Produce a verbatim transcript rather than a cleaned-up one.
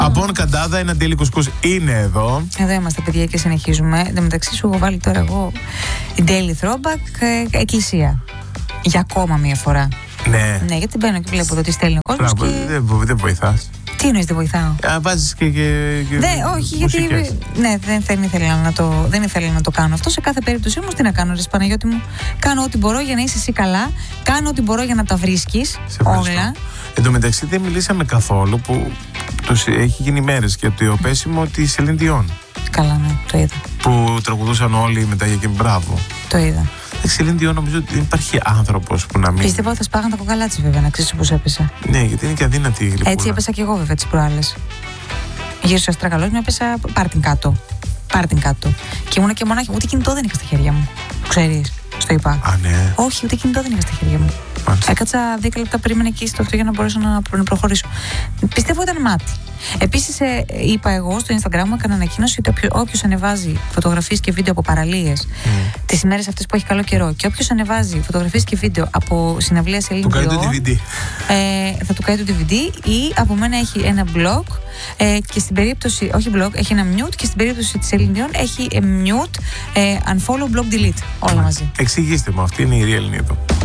Αμπον Καντάδα, ένα τέλειο κουσκούς είναι εδώ. Εδώ είμαστε, παιδιά, και συνεχίζουμε. Εν τω μεταξύ, σου έχω βάλει τώρα εγώ daily throwback ε, εκκλησία. Για ακόμα μία φορά. Ναι. Ναι, γιατί μπαίνω και βλέπω εδώ τι στέλνει ο κόσμος. Μπράβο, Και... δεν, δεν βοηθάς. Τι εννοείς δεν βοηθάω? Α, βάζεις και, και, και δεν, όχι, μουσικές. γιατί. Ναι, δεν, δεν, ήθελα να το, δεν ήθελα να το κάνω αυτό. Σε κάθε περίπτωση όμως, τι να κάνω, ρε Παναγιώτη μου. Κάνω ό,τι μπορώ για να είσαι εσύ καλά. Κάνω ό,τι μπορώ για να τα βρίσκεις όλα. Εν τω μεταξύ, δεν μιλήσαμε καθόλου που τους έχει γίνει μέρες για το πέσιμο της Celine Dion. Καλά, ναι, το είδα. Που τραγουδούσαν όλοι μετά για και μπράβο. Το είδα. Η Celine Dion, νομίζω ότι δεν υπάρχει άνθρωπος που να μην. Πίστευα ότι θα σπάγαν τα κοκαλά της, βέβαια, να ξέρεις πώς έπεσα. Ναι, γιατί είναι και αδύνατη η γλυκούλα. Έτσι έπεσα και εγώ, βέβαια, τις προάλλες. Γύρισα αστραγαλός, με έπεσα. Πάρ' την κάτω. Πάρ' την κάτω. Και ήμουν και μονάχη. Ούτε κινητό δεν είχα στα χέρια μου. Ξέρεις, στο είπα. Α, ναι. Όχι, ούτε κινητό δεν είχα στα χέρια μου. Μάλιστα. Έκατσα δέκα λεπτά περίμενε εκεί στο αυτό για να μπορέσω να, να προχωρήσω. Πιστεύω ήταν μάτι. Επίσης, ε, είπα εγώ στο Instagram μου, έκανα ανακοίνωση ότι όποιος ανεβάζει φωτογραφίες και βίντεο από παραλίες mm. τις ημέρες αυτές που έχει καλό καιρό και όποιος ανεβάζει φωτογραφίες και βίντεο από συναυλία Celine Dion, του κάνει το ντι βι ντι. Ε, θα του κάνει το ντι βι ντι ή από μένα έχει ένα blog ε, και στην περίπτωση, όχι blog, έχει ένα mute και στην περίπτωση της Celine Dion έχει mute, ε, unfollow, blog, delete, όλα μαζί. Εξηγήστε μου, αυτή είναι η real εδώ.